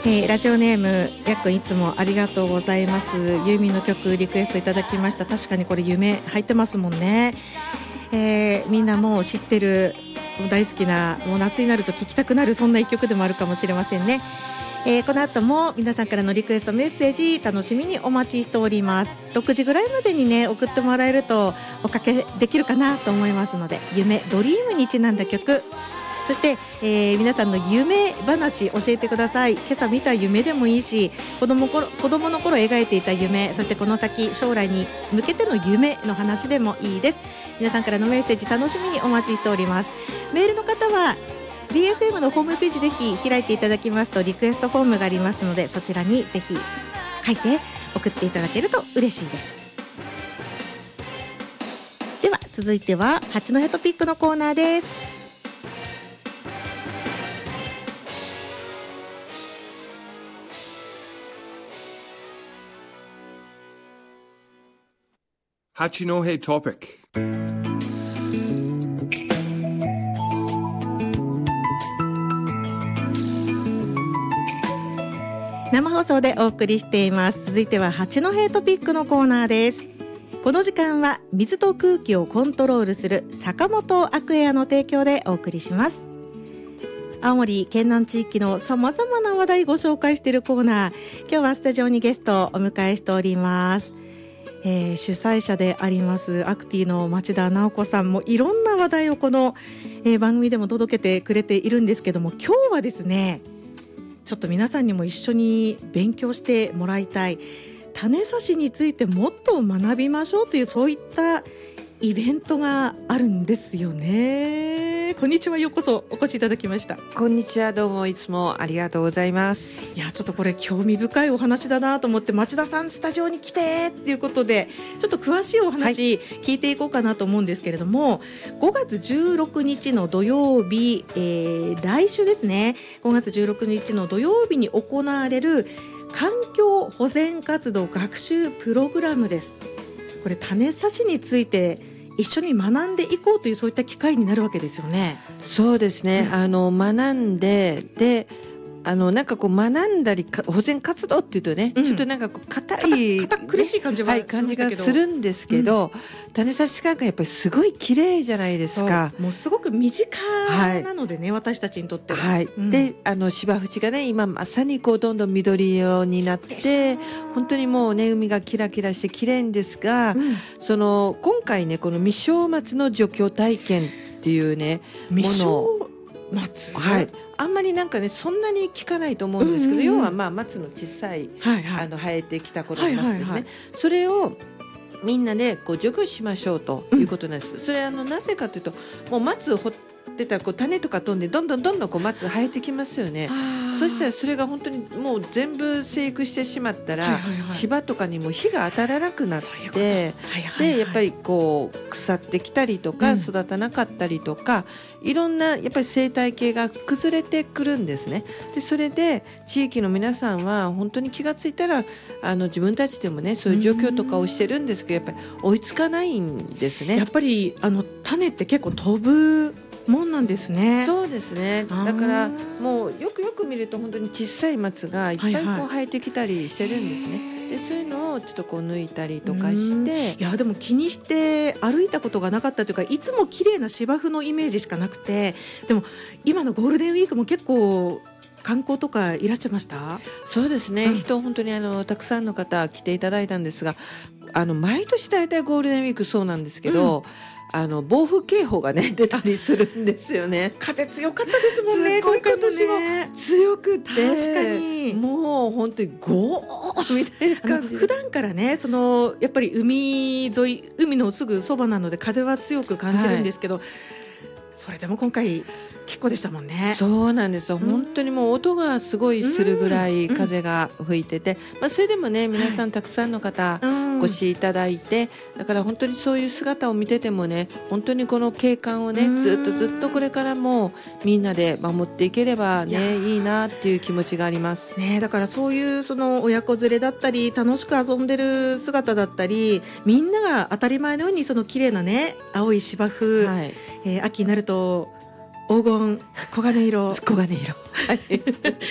ラジオネームやっくんいつもありがとうございます。ユーミンの曲リクエストいただきました。確かにこれ夢入ってますもんね。みんなもう知ってる大好きなもう夏になると聴きたくなるそんな一曲でもあるかもしれませんね。この後も皆さんからのリクエストメッセージ楽しみにお待ちしております。6時ぐらいまでにね送ってもらえるとおかけできるかなと思いますので、夢ドリームにちなんだ曲、そして、皆さんの夢話教えてください。今朝見た夢でもいいし、子供の頃描いていた夢、そしてこの先将来に向けての夢の話でもいいです。皆さんからのメッセージ楽しみにお待ちしております。メールの方は BFM のホームページぜひ開いていただきますとリクエストフォームがありますので、そちらにぜひ書いて送っていただけると嬉しいです。では続いては八戸トピックのコーナーです。 八戸トピック。 生放送でお送りしています。続いては八戸トピックのコーナーです。この時間は水と空気をコントロールする坂本アクエアの提供でお送りします。青森県南地域のさまざまな話題ご紹介しているコーナー、今日はスタジオにゲストをお迎えしております。主催者でありますアクティの町田直子さんもいろんな話題をこの、番組でも届けてくれているんですけども、今日はですねちょっと皆さんにも一緒に勉強してもらいたい、種差しについてもっと学びましょうというそういったイベントがあるんですよね。こんにちは、ようこそお越しいただきました。 こんにちは、どうもいつもありがとうございます。 いやちょっとこれ興味深いお話だなと思って、町田さんスタジオに来てっていうことでちょっと詳しいお話聞いていこうかなと思うんですけれども、5月16日の土曜日、来週ですね、5月16日の土曜日に行われる環境保全活動学習プログラムです。これ種差しについて一緒に学んでいこうというそういった機会になるわけですよね。 そうですね、学んでなんかこう学んだり保全活動っていうとね、ちょっとなんかこう硬苦しい感じはしましたけど、 感じがするんですけど、種差し感がやっぱりすごい綺麗じゃないですか。 もうすごく身近なのでね、私たちにとっては、 で芝生がね今まさにこうどんどん緑色になって本当にもうね海がキラキラして綺麗んですが、今回ねこの未生松の除去体験っていうね未生松、 あんまりなんかねそんなに聞かないと思うんですけど、要は松の小さい、生えてきた頃の松ですね、それをみんなでこう除去しましょうということなんです。それなぜかというと、もう松を掘ってたらこう種とか飛んでどんどんこう松が生えてきますよね。そしたらそれが本当にもう全部生育してしまったら、芝とかにも日が当たらなくなって、でやっぱりこう腐ってきたりとか、育たなかったりとか、いろんなやっぱり生態系が崩れてくるんですね。でそれで地域の皆さんは本当に気がついたら自分たちでもねそういう除去とかをしてるんですけど、やっぱり追いつかないんですね。 やっぱり種って結構飛ぶもんなんですね。 そうですね。だからもうよく見ると本当に小さい松がいっぱいこう生えてきたりしてるんですね。でそういうのをちょっとこう抜いたりとかして、 いやでも気にして歩いたことがなかったというか、いつも綺麗な芝生のイメージしかなくて、でも今のゴールデンウィークも結構観光とかいらっしゃいました？ そうですね、人本当にたくさんの方来ていただいたんですが、毎年大体ゴールデンウィークそうなんですけど、暴風警報がね出たりするんですよね。 風強かったですもんね。 すごい今年も強くて、 確かにもう本当にゴーみたいな感じ。 普段からねやっぱり海沿い、海のすぐそばなので風は強く感じるんですけど、それでも今回結構でしたもんね。 そうなんですよ、本当にもう音がすごいするぐらい風が吹いてて、それでもね皆さんたくさんの方ご視いただいて、だから本当にそういう姿を見ててもね、本当にこの景観をねずっとこれからもみんなで守っていければねいいなっていう気持ちがありますね。だからそういう親子連れだったり楽しく遊んでる姿だったり、みんなが当たり前のように綺麗なね青い芝生、秋になると黄金黄金色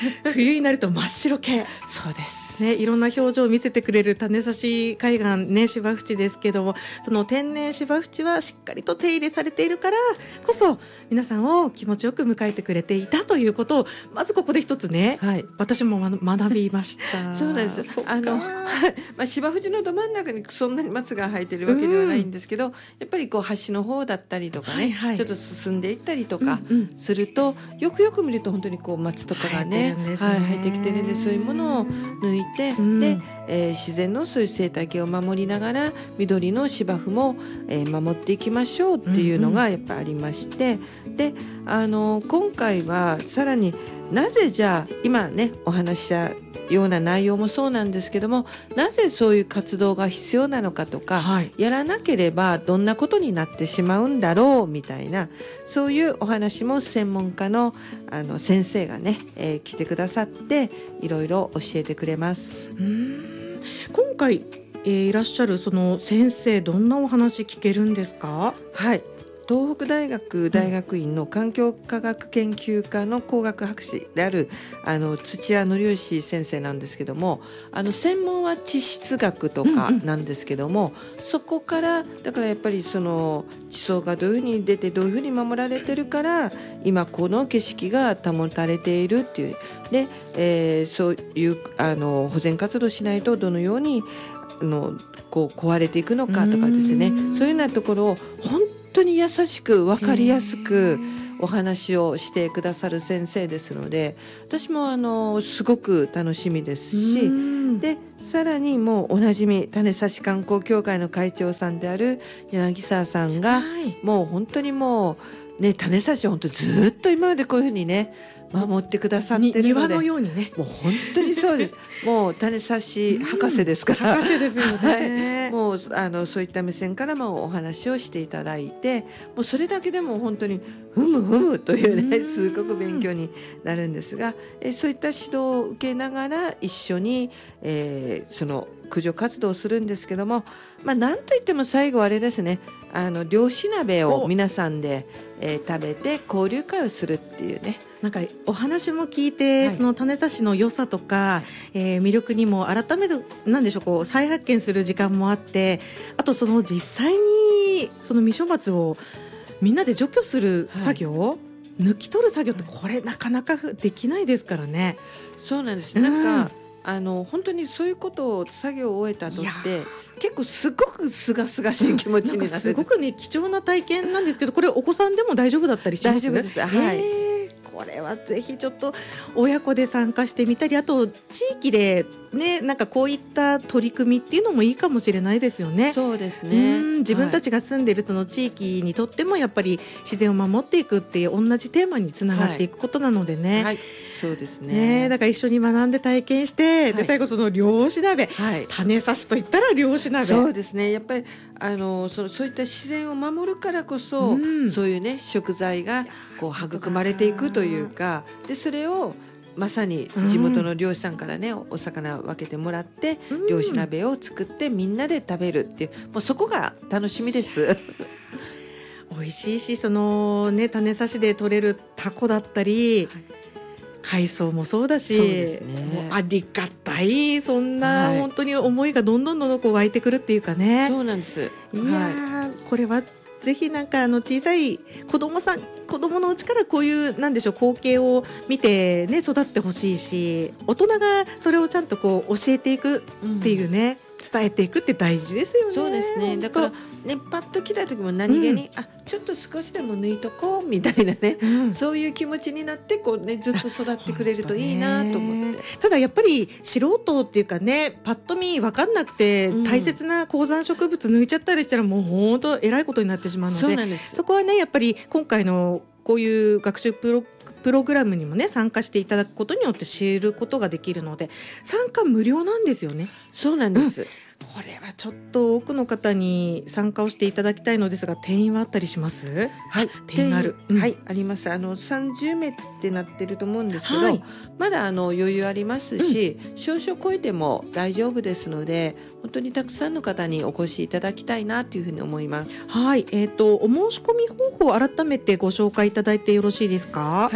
冬になると真っ白系そうです、 ね、いろんな表情を見せてくれる種差し海岸、ね、芝縁ですけども、その天然芝縁はしっかりと手入れされているからこそ皆さんを気持ちよく迎えてくれていたということをまずここで一つね、はい、私も学びましたそうなんです。芝生のど真ん中にそんなに松が生えてるわけではないんですけど、やっぱりこう端の方だったりとかね、はいはい、ちょっと進んでいったりとかすると、よくよく見ると本当にこう松とかがね、生えてきてるんで、そういうものを抜いて、で、自然のそういう生態系を守りながら緑の芝生も、守っていきましょうっていうのがやっぱありまして、で今回はさらになぜじゃあ今ねお話ししたような内容もそうなんですけども、なぜそういう活動が必要なのかとか、はい、やらなければどんなことになってしまうんだろうみたいな、そういうお話も専門家の先生がね、来てくださっていろいろ教えてくれます。 今回、いらっしゃるその先生、どんなお話聞けるんですか？ はい、東北大学大学院の環境科学研究科の工学博士である土屋則義先生なんですけども、専門は地質学とかなんですけども、そこからだからやっぱりその地層がどういうふうに出てどういうふうに守られてるから今この景色が保たれているっていうで、そういう保全活動しないとどのようにこう壊れていくのかとかですね、そういうようなところを本当に優しく分かりやすくお話をしてくださる先生ですので、私もすごく楽しみですし、でさらにもうおなじみ種差し観光協会の会長さんである柳沢さんが、もう本当にもうね種差しを本当ずっと今までこういうふうにね守ってくださってるので、 庭のようにね、 もう本当にそうですもう種差し博士ですから、 博士ですよね、 はい、もうそういった目線からもお話をしていただいて、もうそれだけでも本当にふむというねすごく勉強になるんですが、そういった指導を受けながら一緒に、その駆除活動をするんですけども、なんといっても最後あれですね、漁師鍋を皆さんで、食べて交流会をするっていうね、 なんかお話も聞いて、その種差しの良さとか、魅力にも改めてなんでしょう、こう再発見する時間もあって、あとその実際にその未処罰をみんなで除去する作業、抜き取る作業ってこれなかなかできないですからね。 そうなんです、なんか本当にそういうことを作業を終えた後って結構すごくすがすがしい気持ちになるんです。 すごくね貴重な体験なんですけど、これお子さんでも大丈夫だったりします？ 大丈夫です、はい、 これはぜひちょっと親子で参加してみたり、あと地域でね、なんかこういった取り組みっていうのもいいかもしれないですよね。 そうですね、 自分たちが住んでいるその地域にとってもやっぱり自然を守っていくっていう同じテーマにつながっていくことなのでね、 はい、そうですね、 だから一緒に学んで体験して、で最後その漁師鍋、種差しといったら漁師鍋、 そうですね、やっぱりそういった自然を守るからこそ、そういうね食材がこう育まれていくというか、でそれをまさに地元の漁師さんからね、お魚分けてもらって、漁師鍋を作ってみんなで食べるっていう、もうそこが楽しみです美味しいし、そのね種差しで取れるタコだったり、海藻もそうだし、そうですね、もうありがたい、そんな本当に思いがどんどんこう湧いてくるっていうかね。 そうなんです。 いや、これはぜひなんか小さい子供のうちからこういうなんでしょう光景を見てね育ってほしいし、大人がそれをちゃんとこう教えていくっていうね、伝えていくって大事ですよね。 そうですね、だからねパッと来た時も何気に、ちょっと少しでも抜いとこうみたいなね、そういう気持ちになってこうねずっと育ってくれるといいなと思って。 ただやっぱり素人っていうかね、パッと見分かんなくて、大切な高山植物抜いちゃったりしたらもう本当えらいことになってしまうので、 そうなんです。 そこはねやっぱり今回のこういう学習プログラムにもね参加していただくことによって知ることができるので、参加無料なんですよね。 そうなんです、 これはちょっと多くの方に参加をしていただきたいのですが、定員はあったりします？ はい、 定員ある、 はい、あります。30名ってなってると思うんですけど、まだ余裕ありますし、少々超えても大丈夫ですので、本当にたくさんの方にお越しいただきたいなというふうに思います。 はい、お申し込み方法を改めてご紹介いただいてよろしいですか？ はい、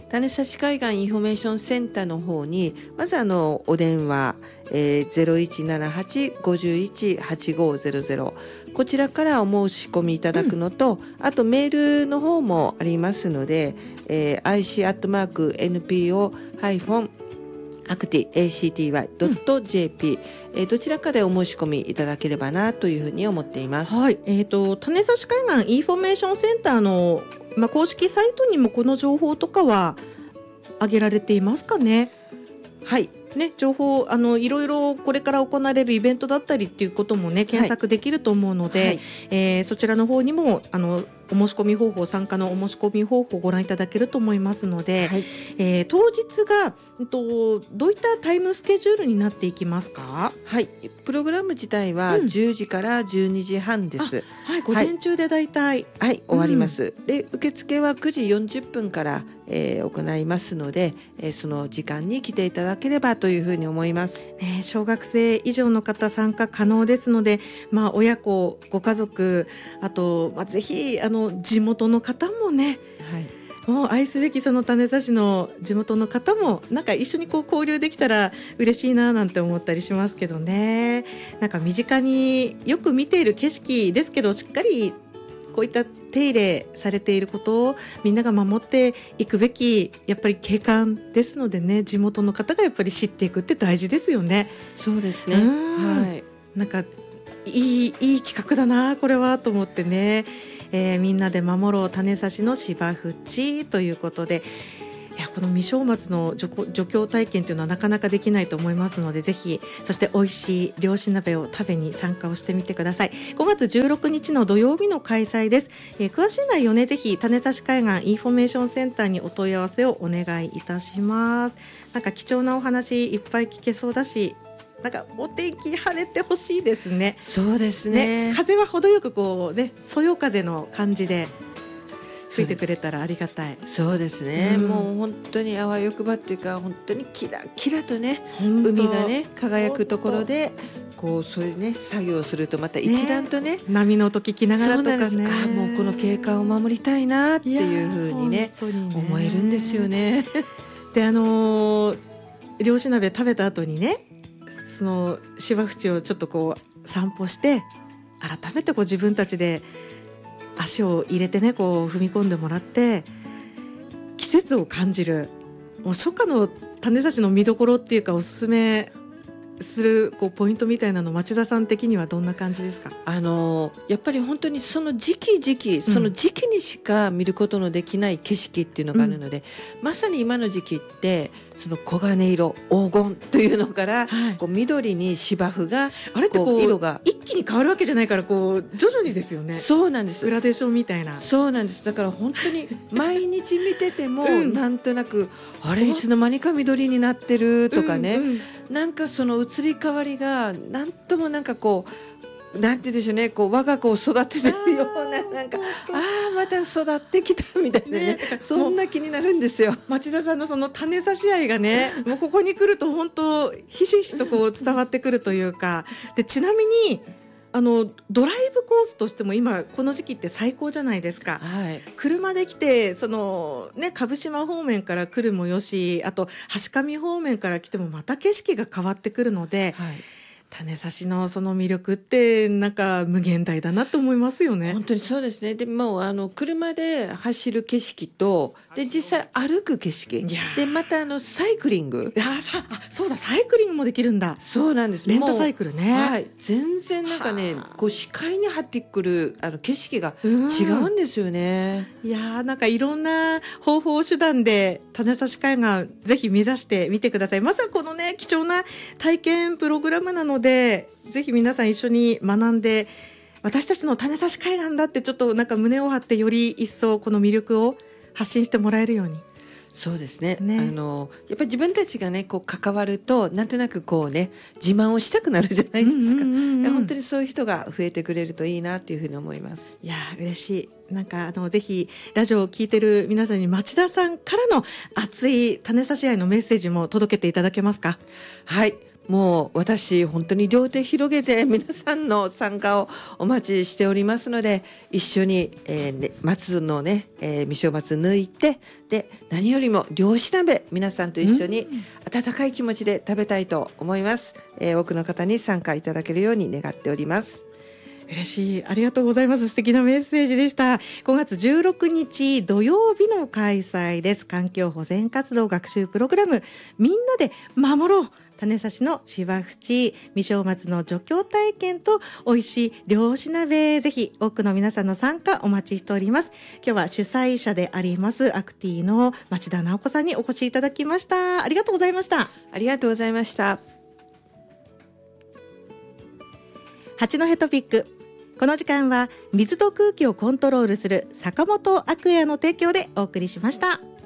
種差海岸インフォメーションセンターの方にまずお電話、0178-518500こちらからお申し込みいただくのと、あとメールの方もありますので、ic@npo-acty.jp、どちらかでお申し込みいただければなというふうに思っています。 はい、種差海岸インフォメーションセンターの、公式サイトにもこの情報とかは上げられていますかね。 はいね、情報いろいろこれから行われるイベントだったりっていうこともね検索できると思うので、そちらの方にもお申し込み方法、参加のお申し込み方法をご覧いただけると思いますので、当日がどういったタイムスケジュールになっていきますか。 はい、プログラム自体は10時から12時半です。 午前中でだいたい終わります。で受付は9時40分から、行いますので、その時間に来ていただければというふうに思います。 小学生以上の方参加可能ですので、親子ご家族あと、ぜひ地元の方もね、もう愛すべきその種差しの地元の方もなんか一緒に交流できたら嬉しいななんて思ったりしますけどね。なんか身近によく見ている景色ですけど、しっかりこういった手入れされていることをみんなが守っていくべきやっぱり景観ですのでね、地元の方がやっぱり知っていくって大事ですよね。 そうですね。 なんかいい企画だなこれはと思ってね、みんなで守ろう種差しの芝縁ということで、この未正松の除去体験というのはなかなかできないと思いますので、ぜひそして美味しい漁師鍋を食べに参加をしてみてください。5月16日の土曜日の開催です。詳しい内容ね、ぜひ種差海岸インフォメーションセンターにお問い合わせをお願いいたします。なんか貴重なお話いっぱい聞けそうだし、なんかお天気晴れてほしいですね。 そうですね。 風は程よくそよ風の感じで吹いてくれたらありがたい。 そうですね、もう本当にあわよくばっていうか、本当にキラキラとね、海がね輝くところでそういうね作業をするとまた一段とね、 波の音聞きながらとかね、 もうこの景観を守りたいなっていうふうにね思えるんですよね。 で漁師鍋食べた後にね、その芝縁をちょっと散歩して改めて自分たちで足を入れてね踏み込んでもらって季節を感じる、もう初夏の種差しの見どころっていうかおすすめするポイントみたいなの、町田さん的にはどんな感じですか。 やっぱり本当にその時期その時期にしか見ることのできない景色っていうのがあるので、まさに今の時期ってその黄金色黄金というのから、緑に芝生があれって色が一気に変わるわけじゃないから徐々にですよね。 そうなんです。 グラデーションみたいな。 そうなんです。だから本当に毎日見てても、なんとなくあれいつの間にか緑になってるとかね、なんかその移り変わりがなんともなんかなんて言うんでしょうね、我が子を育ててるような、なんかまた育ってきたみたいなね、そんな気になるんですよ。 町田さんのその種差し愛がね、もうここに来ると本当ひしひしと伝わってくるというかで、ちなみにドライブコースとしても今この時期って最高じゃないですか。車で来て蕪島方面から来るもよし、あと橋上方面から来てもまた景色が変わってくるので、種差しのその魅力ってなんか無限大だなと思いますよね。 本当にそうですね。でも車で走る景色とで実際歩く景色でまたサイクリング、 そうだ、サイクリングもできるんだ。 そうなんです。 レンタサイクルね、 全然なんかね視界に張ってくる景色が違うんですよね。 いやなんかいろんな方法手段で種差し海岸ぜひ目指してみてください。まずはこのね貴重な体験プログラムなので、ぜひ皆さん一緒に学んで、私たちの種差し海岸だってちょっとなんか胸を張ってより一層この魅力を発信してもらえるように。 そうですね。やっぱり自分たちがね関わるとなんとなく自慢をしたくなるじゃないですか。本当にそういう人が増えてくれるといいなっていうふうに思います。 いや嬉しい。なんかぜひラジオを聞いてる皆さんに町田さんからの熱い種差し愛のメッセージも届けていただけますか。 はい、 もう私本当に両手広げて皆さんの参加をお待ちしておりますので、一緒に、松のね、未生松抜いて、で何よりも漁師鍋、皆さんと一緒に温かい気持ちで食べたいと思います。多くの方に参加いただけるように願っております。 嬉しい、ありがとうございます。素敵なメッセージでした。5月16日土曜日の開催です。環境保全活動学習プログラム、みんなで守ろう種差しの芝淵未生松の除去体験と美味しい漁師鍋、ぜひ多くの皆さんの参加お待ちしております。今日は主催者でありますアクティの町田直子さんにお越しいただきました。ありがとうございました。 ありがとうございました。 八戸トピック、この時間は水と空気をコントロールする坂本アクエアの提供でお送りしました。